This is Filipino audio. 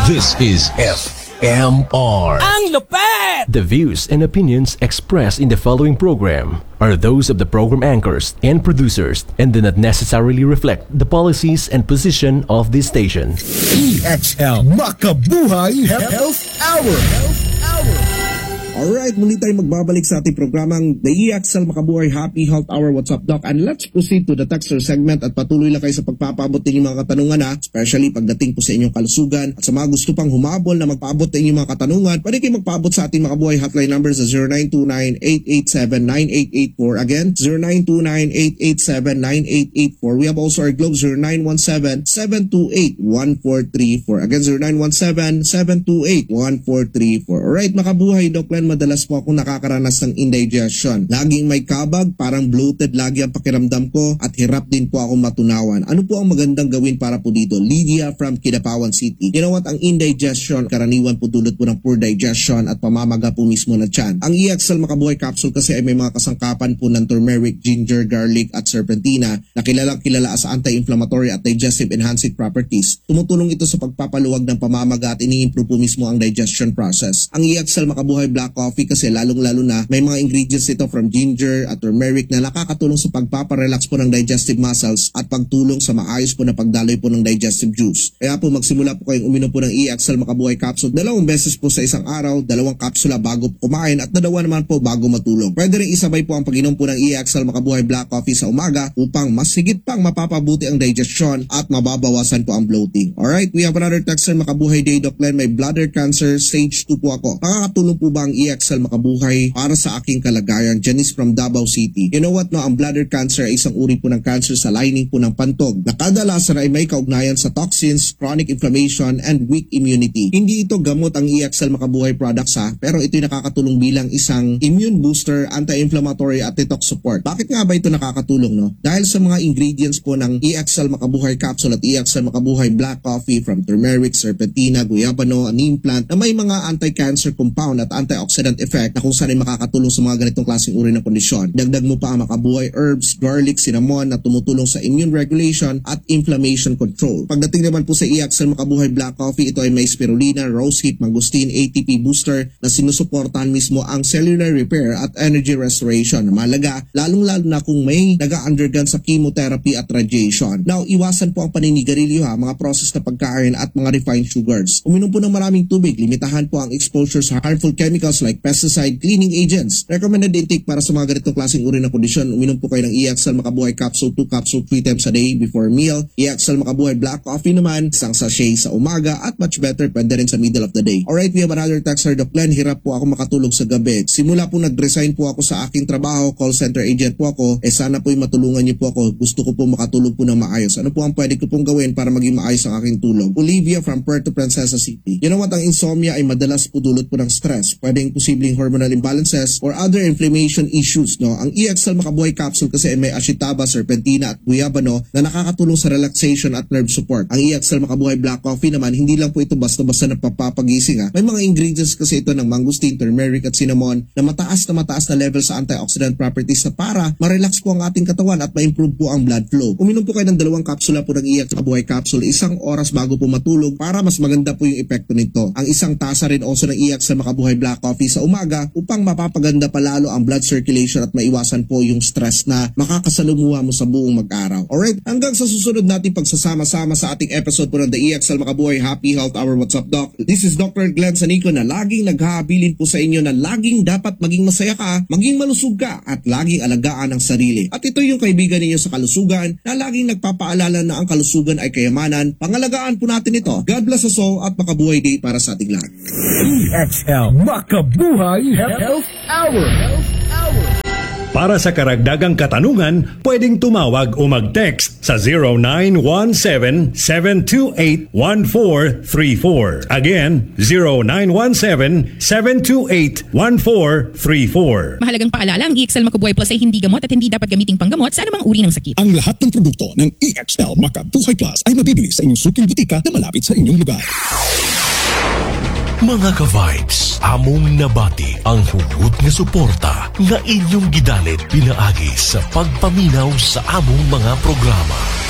This is FMR. Ang lupet! The views and opinions expressed in the following program are those of the program anchors and producers and do not necessarily reflect the policies and position of this station. EXL Makabuhay Health Hour. Alright, muli tayo magbabalik sa ating programang The EXL Makabuhay Happy Health Hour. What's up, Doc? And let's proceed to the texter segment at patuloy lang kayo sa pagpapaabot ng inyong mga katanungan especially pagdating po sa inyong kalusugan. At sa mga gusto pang humabol na magpaabot ng inyong mga katanungan, pwede kayo magpaabot sa ating Makabuhay hotline number sa 0929-887-9884. Again, 0929-887-9884. We have also our Globe 0917-728-1434. Again, 0917-728-1434. Alright, Makabuhay, Doc Len, madalas po akong nakakaranas ng indigestion. Laging may kabag, parang bloated lagi ang pakiramdam ko at hirap din po akong matunawan. Ano po ang magandang gawin para po dito? Lydia from Kidapawan City. You know what? Ang indigestion, karaniwan po dulot po ng poor digestion at pamamaga po mismo ng tiyan. Ang EXL Makabuhay Capsule kasi ay may mga kasangkapan po ng turmeric, ginger, garlic at serpentina na kilalang kilala as anti-inflammatory at digestive enhancing properties. Tumutulong ito sa pagpapaluwag ng pamamaga at ini-improve po mismo ang digestion process. Ang EXL Makabuhay Black Coffee kasi lalong-lalo na may mga ingredients ito from ginger at turmeric na nakakatulong sa pagpaparelax po ng digestive muscles at pagtulong sa maayos po na pagdaloy po ng digestive juice. Kaya po magsimula po kayong uminom po ng EXL Makabuhay Capsule 2 beses po sa isang araw, 2 kapsula bago kumain at 2 naman po bago matulog. Pwede rin isabay po ang pag-inom po ng EXL Makabuhay Black Coffee sa umaga upang mas higit pang mapapabuti ang digestion at mababawasan po ang bloating. Alright, we have another texter. Makabuhay Day, Doc Len, may bladder cancer, stage 2 po ako. Makakatulong po ba ang EXL Makabuhay para sa aking kalagayan? Janice from Davao City. You know what, no? Ang bladder cancer ay isang uri po ng cancer sa lining po ng pantog na kadalasan ay may kaugnayan sa toxins, chronic inflammation, and weak immunity. Hindi ito gamot ang EXL Makabuhay products pero ito'y nakakatulong bilang isang immune booster, anti-inflammatory at detox support. Bakit nga ba ito nakakatulong, no? Dahil sa mga ingredients po ng EXL Makabuhay Capsule at EXL Makabuhay Black Coffee from turmeric, serpentina, guyabano, neem plant na may mga anti-cancer compound at antioxidant effect na kung saan ay makakatulong sa mga ganitong klaseng uri ng kondisyon. Dagdag mo pa ang Makabuhay herbs, garlic, cinnamon na tumutulong sa immune regulation at inflammation control. Pagdating naman po sa EXL Makabuhay Black Coffee, ito ay may spirulina, rosehip, mangosteen, ATP booster na sinusuportahan mismo ang cellular repair at energy restoration na mahalaga, lalong-lalo na kung may nag-undergone sa chemotherapy at radiation. Now, iwasan po ang paninigarilyo mga processed na pagkain at mga refined sugars. Uminom po ng maraming tubig, limitahan po ang exposure sa harmful chemicals like pesticide, cleaning agents. Recommended intake para sa mga ganitong klaseng uri ng kondisyon. Uminom po kayo ng EXL Makabuhay Capsule 2 capsule 3 times a day before meal. EXL Makabuhay Black Coffee naman, isang sachet sa umaga at much better pwede rin sa middle of the day. Alright, we have another texter. Doc Len, hirap po ako makatulog sa gabi. Simula po nag-resign po ako sa aking trabaho, call center agent po ako, sana po'y matulungan niyo po ako. Gusto ko po makatulog po ng maayos. Ano po ang pwede ko pong gawin para maging maayos ang aking tulog? Olivia from Puerto Princesa City. You know what, ang insomnia ay madalas po dulot po ng stress. Pwedeng posibleng hormonal imbalances or other inflammation issues, no? Ang EXL Makabuhay Capsule kasi ay may ashitaba, serpentina at guyabano na nakakatulong sa relaxation at nerve support. Ang EXL Makabuhay Black Coffee naman, hindi lang po ito basta-basta na papapagising. May mga ingredients kasi ito ng mangosteen, turmeric at cinnamon na mataas na level sa antioxidant properties na para ma-relax po ang ating katawan at ma-improve po ang blood flow. Uminom po kayo ng 2 kapsula po ng EXL Makabuhay Capsule 1 oras bago po matulog para mas maganda po yung epekto nito. Ang 1 tasa rin also ng EXL Makabuhay Black Coffee sa umaga upang mapapaganda palalo ang blood circulation at maiwasan po yung stress na makakasalumuha mo sa buong mag-araw. Alright, hanggang sa susunod natin pagsasama-sama sa ating episode po ng The EXL Makabuhay Happy Health Hour. What's up, Doc? This is Dr. Glenn Sanico na laging naghahabilin po sa inyo na laging dapat maging masaya ka, maging malusog ka at laging alagaan ang sarili. At ito yung kaibigan ninyo sa kalusugan na laging nagpapaalala na ang kalusugan ay kayamanan. Pangalagaan po natin ito. God bless us all at makabuhay day para sa ating lahat. EXL Makabuhay Health Hour. Para sa karagdagang katanungan, pwedeng tumawag o mag-text sa 0917-728-1434. Again, 0917-728-1434. Mahalagang paalala, ang EXL Makabuhay Plus ay hindi gamot at hindi dapat gamiting panggamot sa anumang uri ng sakit. Ang lahat ng produkto ng EXL Makabuhay Plus ay mabibili sa inyong suking butika na malapit sa inyong lugar. Mga ka-vibes, among nabati ang hugot nga suporta nga inyong gidalit pinaagi sa pagpaminaw sa among mga programa.